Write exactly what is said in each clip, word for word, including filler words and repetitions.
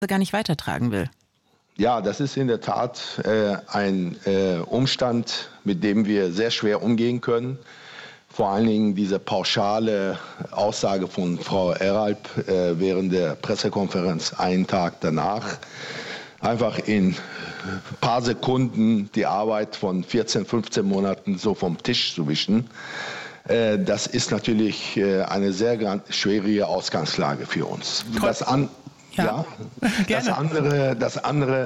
gar nicht weitertragen will. Ja, das ist in der Tat äh, ein äh, Umstand, mit dem wir sehr schwer umgehen können. Vor allen Dingen diese pauschale Aussage von Frau Eralp äh, während der Pressekonferenz einen Tag danach. Einfach in ein paar Sekunden die Arbeit von vierzehn, fünfzehn Monaten so vom Tisch zu wischen. Äh, das ist natürlich äh, eine sehr schwierige Ausgangslage für uns. Das an Ja, ja. Das andere, das andere,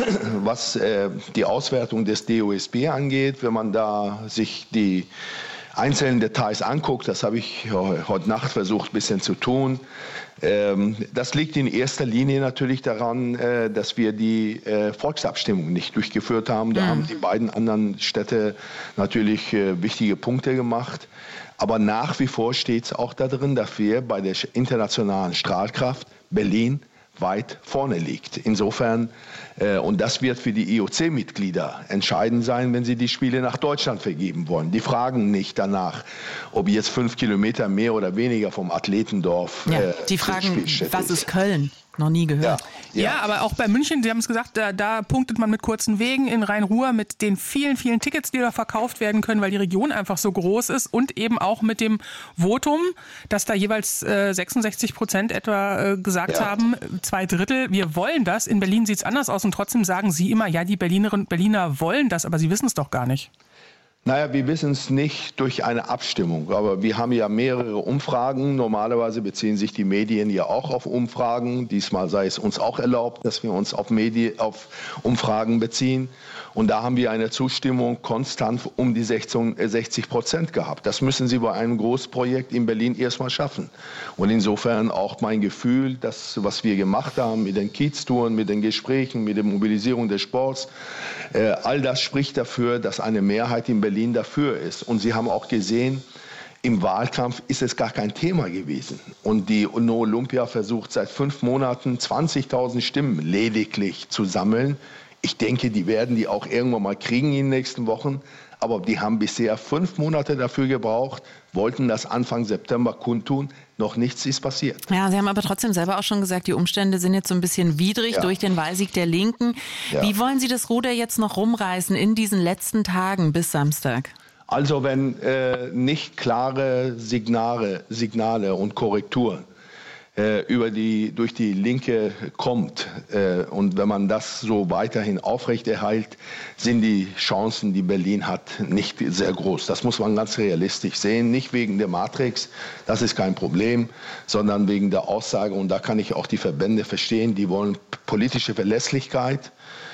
was äh, die Auswertung des D O S B angeht, wenn man da sich die einzelnen Details anguckt, das habe ich heute Nacht versucht ein bisschen zu tun. Ähm, das liegt in erster Linie natürlich daran, äh, dass wir die äh, Volksabstimmung nicht durchgeführt haben. Da mhm. haben die beiden anderen Städte natürlich äh, wichtige Punkte gemacht. Aber nach wie vor steht es auch da drin, dass wir bei der internationalen Strahlkraft Berlin weit vorne liegt. Insofern, äh, und das wird für die I O C-Mitglieder entscheidend sein, wenn sie die Spiele nach Deutschland vergeben wollen. Die fragen nicht danach, ob jetzt fünf Kilometer mehr oder weniger vom Athletendorf ja, äh, die fragen, was ist Köln? Noch nie gehört. Ja, ja. ja, aber auch bei München, Sie haben es gesagt, da, da punktet man mit kurzen Wegen in Rhein-Ruhr mit den vielen, vielen Tickets, die da verkauft werden können, weil die Region einfach so groß ist und eben auch mit dem Votum, dass da jeweils äh, sechsundsechzig Prozent etwa äh, gesagt ja. haben, zwei Drittel, wir wollen das. In Berlin sieht es anders aus und trotzdem sagen Sie immer, ja, die Berlinerinnen und Berliner wollen das, aber Sie wissen es doch gar nicht. Naja, wir wissen es nicht durch eine Abstimmung, aber wir haben ja mehrere Umfragen. Normalerweise beziehen sich die Medien ja auch auf Umfragen. Diesmal sei es uns auch erlaubt, dass wir uns auf, Medien, auf Umfragen beziehen. Und da haben wir eine Zustimmung konstant um die sechzig Prozent gehabt. Das müssen Sie bei einem Großprojekt in Berlin erstmal schaffen. Und insofern auch mein Gefühl, das, was wir gemacht haben mit den Kieztouren, mit den Gesprächen, mit der Mobilisierung des Sports, äh, all das spricht dafür, dass eine Mehrheit in Berlin dafür ist. Und Sie haben auch gesehen, im Wahlkampf ist es gar kein Thema gewesen. Und die No Olympia versucht seit fünf Monaten zwanzigtausend Stimmen lediglich zu sammeln. Ich denke, die werden die auch irgendwann mal kriegen in den nächsten Wochen. Aber die haben bisher fünf Monate dafür gebraucht, wollten das Anfang September kundtun. Noch nichts ist passiert. Ja, Sie haben aber trotzdem selber auch schon gesagt, die Umstände sind jetzt so ein bisschen widrig ja. durch den Wahlsieg der Linken. Ja. Wie wollen Sie das Ruder jetzt noch rumreißen in diesen letzten Tagen bis Samstag? Also wenn äh, nicht klare Signale, Signale und Korrekturen äh, über die, durch die Linke kommt äh, und wenn man das so weiterhin aufrechterhält, sind die Chancen, die Berlin hat, nicht sehr groß. Das muss man ganz realistisch sehen. Nicht wegen der Matrix, das ist kein Problem, sondern wegen der Aussage. Und da kann ich auch die Verbände verstehen, die wollen politische Verlässlichkeit.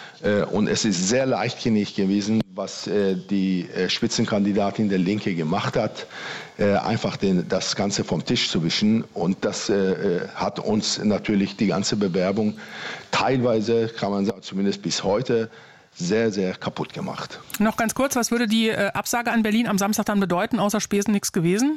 Und es ist sehr leichtsinnig gewesen, was die Spitzenkandidatin der Linke gemacht hat, einfach den, das Ganze vom Tisch zu wischen. Und das hat uns natürlich die ganze Bewerbung teilweise, kann man sagen, zumindest bis heute, sehr, sehr kaputt gemacht. Noch ganz kurz, was würde die Absage an Berlin am Samstag dann bedeuten? Außer Spesen nichts gewesen?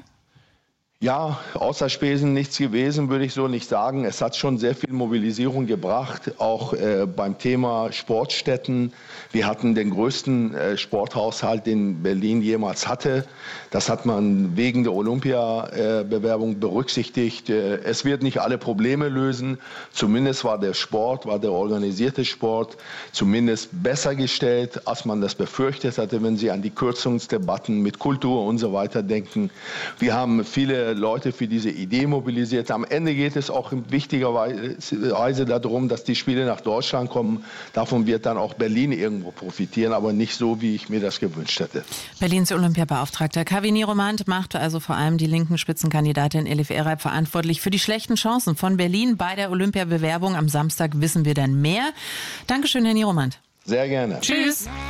Ja, außer Spesen nichts gewesen, würde ich so nicht sagen. Es hat schon sehr viel Mobilisierung gebracht, auch äh, beim Thema Sportstätten. Wir hatten den größten äh, Sporthaushalt, den Berlin jemals hatte. Das hat man wegen der Olympia-Bewerbung äh, berücksichtigt. Äh, es wird nicht alle Probleme lösen. Zumindest war der Sport, war der organisierte Sport zumindest besser gestellt, als man das befürchtet hatte, wenn Sie an die Kürzungsdebatten mit Kultur und so weiter denken. Wir haben viele Leute für diese Idee mobilisiert. Am Ende geht es auch in wichtiger Weise darum, dass die Spiele nach Deutschland kommen. Davon wird dann auch Berlin irgendwo profitieren, aber nicht so, wie ich mir das gewünscht hätte. Berlins Olympiabeauftragter Kaveh Niromand macht also vor allem die linken Spitzenkandidatin Elif Eralp verantwortlich für die schlechten Chancen von Berlin bei der Olympiabewerbung. Am Samstag wissen wir dann mehr. Dankeschön, Herr Niromand. Sehr gerne. Tschüss.